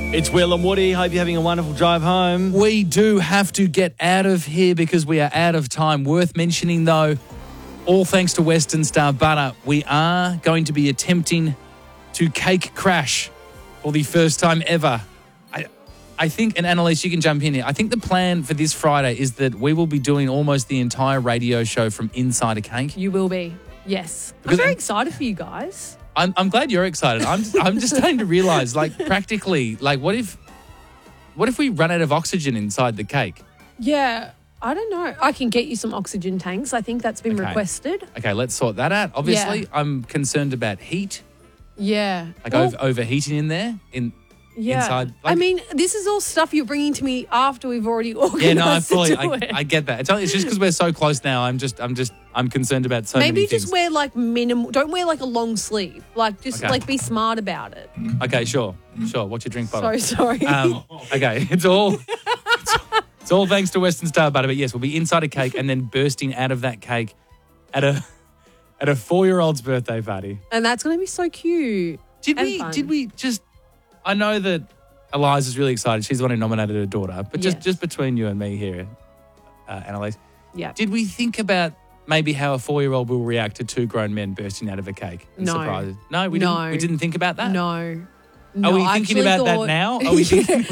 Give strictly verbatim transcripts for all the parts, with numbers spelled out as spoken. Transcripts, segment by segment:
It's Will and Woody. Hope you're having a wonderful drive home. We do have to get out of here because we are out of time. Worth mentioning, though, all thanks to Western Star Butter, we are going to be attempting to cake crash for the first time ever. I, I think, and Annalise, you can jump in here. I think the plan for this Friday is that we will be doing almost the entire radio show from inside a cake. You will be, yes. Because I'm very I'm- excited for you guys. I'm, I'm glad you're excited. I'm I'm just starting to realise, like, practically, like, what if, what if we run out of oxygen inside the cake? Yeah, I don't know. I can get you some oxygen tanks. I think that's been Okay. requested. Okay, let's sort that out. Obviously, Yeah. I'm concerned about heat, Yeah. like Well, over, overheating in there. In yeah. inside, I like- mean, this is all stuff you're bringing to me after we've already organised yeah, no, I fully, to do I, it. I get that. It's, only, it's just because we're so close now. I'm just, I'm just, I'm concerned about so Maybe many just things. wear like minimal. Don't wear like a long sleeve. Like just Okay. like be smart about it. Okay, sure, sure. What's your drink bottle? So sorry. Um, okay, it's all, it's, it's all thanks to Western Star Butter. But yes, we'll be inside a cake and then bursting out of that cake at a, at a four-year-old's birthday party. and that's going to be so cute. Did And we? fun. Did we just? I know that Eliza's really excited. She's the one who nominated her daughter. But just, Yes. just between you and me here, uh, Annalise, Yeah. did we think about maybe how a four-year-old will react to two grown men bursting out of a cake and No. surprises? No, we No. didn't. We didn't think about that. No. Are No, we I thinking actually about thought- that now? Are we thinking,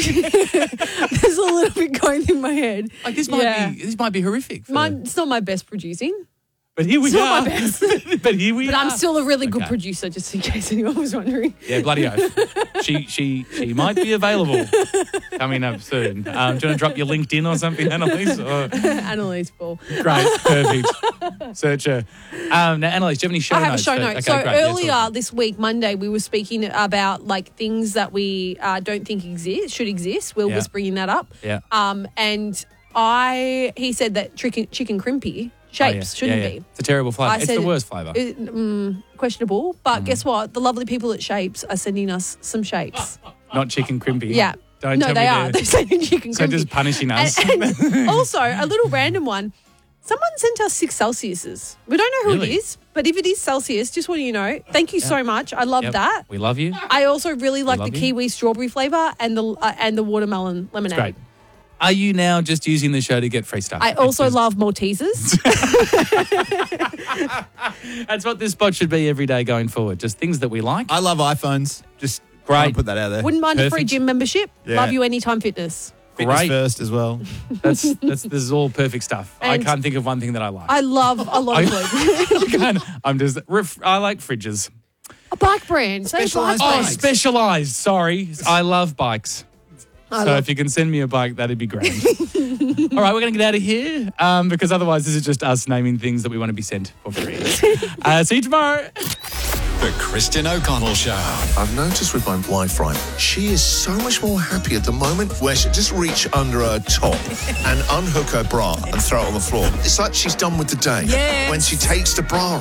There's a little bit going through my head. like this might Yeah. be this might be horrific? For Mine, it's not my best producing, but here we it's are. not my best. but here we but are. I'm still a really good Okay. producer, just in case anyone was wondering. Yeah, bloody oath. she she she might be available coming up soon. Um, do you want to drop your LinkedIn or something, Annalise? Or, Annalise Paul. great, perfect. Search her. Um, now, Annalise, do you have any show I have a notes? show for- note. Okay, so great. Yeah, earlier talk. this week, Monday, we were speaking about like things that we uh, don't think exist should exist. Will Yeah. was bringing that up. Yeah. Um, and I he said that chicken chicken crimpy shapes Oh, yeah. shouldn't Yeah, yeah. be. It's a terrible flavour. I It's said the worst flavour. It- mm, questionable, but guess what? The lovely people at Shapes are sending us some shapes. Not chicken crimpy. Yeah. Don't no, tell they me are. they're- They're sending chicken So crimpy. just punishing us. And, and also, a little random one. Someone sent us six Celsiuses. We don't know who Really? it is, but if it is Celsius, just want you know, thank you so much. I love Yep. that. We love you. I also really like the love you. kiwi strawberry flavour and the uh, and the watermelon lemonade. Great. Are you now just using the show to get free stuff? I It's also just- love Maltesers. That's what this spot should be every day going forward. Just things that we like. I love iPhones. Just Great. I'll put that out there. Wouldn't mind a free Perfect. gym membership. Yeah. Love you anytime fitness. Fitness Great. first as well. That's that's this is all perfect stuff. I And- can't think of one thing that I like. I love a lot of food. I can't- I'm just. Ref, I like fridges. A bike brand. Say Specialised bike Oh, brand. bikes. specialized. Sorry, I love bikes. I so love- if you can send me a bike, that'd be great. All right, we're going to get out of here um, because otherwise this is just us naming things that we want to be sent for free. uh, see you tomorrow. The Christian O'Connell Show. I've noticed with my wife, right, she is so much more happy at the moment where she just reach under her top and unhook her bra and throw it on the floor. It's like she's done with the day. Yes. When she takes the bra